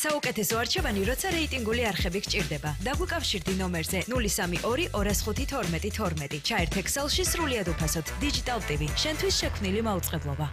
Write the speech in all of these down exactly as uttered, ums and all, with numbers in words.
საუკეთესო არჩევანი, როცა რეიტინგული არხები გჭირდება. დაგვიკავშირდი ნომერზე ნული სამი ორი ორ ხუთი თორმეტი თორმეტი. ჩაერთ ექსელში სრულიად უფასოდ. Digital ტი ვი, შენთვის შექმნილი მაუწყებლობა.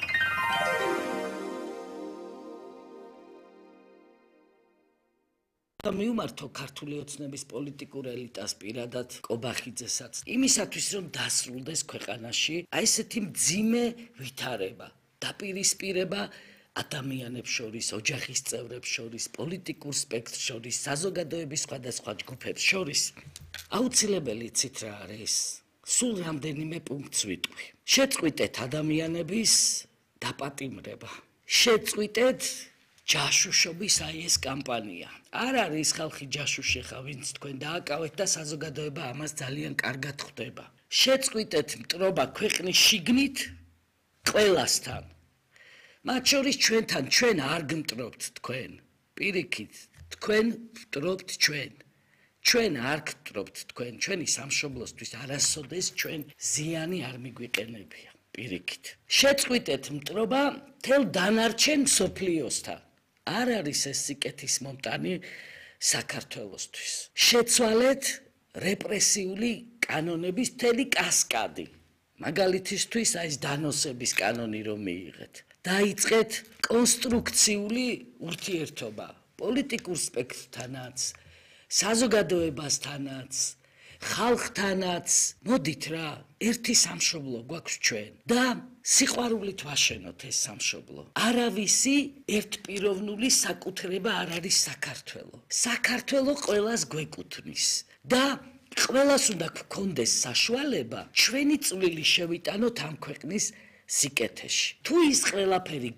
მიუმართო ქართული ოცნების პოლიტიკურ ელიტას პირადად კობახიძესაც იმისათვის რომ დასრულდეს ქვეყანაში აი ესეთი მძიმე ვითარება, დაპირისპირება ადამიანებს შორის, ოჯახის წევრებს შორის, პოლიტიკურ სპექტრს შორის, საზოგადოების სხვადასხვა ჯგუფებს შორის. აუცილებელი იცით რა არის? სულ რამდენიმე პუნქტს ვიტყვი. შეწყვიტეთ ადამიანების დაპატიმრება. შეწყვიტეთ ჯაშუშობის აი ეს კამპანია. არ არის ხალხი ჯაშუში ხა, ვინც თქვენ დააკავეთ და საზოგადოება ამას ძალიან კარგად ხვდება. შეწყვიტეთ მტრობა ქვეყნის შიგნით ყველასთან. მათ შორის ჩვენთან, ჩვენ არ გმტრობთ თქვენ. პირიქით, თქვენ მტრობთ ჩვენ. ჩვენ არ გმტრობთ თქვენ, ჩვენი სამშობლოსთვის არასოდეს ჩვენ ზიანი არ მიგვიყენებია. პირიქით. შეწყვიტეთ მტრობა მთელ დანარჩენ მსოფლიოსთან. არ არის ეს სიკეთის მომტანი საქართველოსთვის. შეცვალეთ რეპრესიული კანონების მთელი კასკადი. მაგალითისთვის აი ეს დანოსების კანონი რომ მიიღეთ. დაიწყეთ კონსტრუქციული ურთიერთობა პოლიტიკურ სპექტრთანაც, საზოგადოებასთანაც, ხალხთანაც. მოდით რა, ერთი სამშობლო გვაქვს ჩვენ და სიყვარულით ვაშენოთ ეს სამშობლო. არავისი ერთპიროვნული საკუთრება არ არის საქართველო. საქართველო ყველას გვეკუთვნის და ყველას უნდა გქონდეს საშუალება ჩვენი წვლილი შევიტანოთ ამ ქვეყნის სიკეთეში. თუ ის ყველაფერი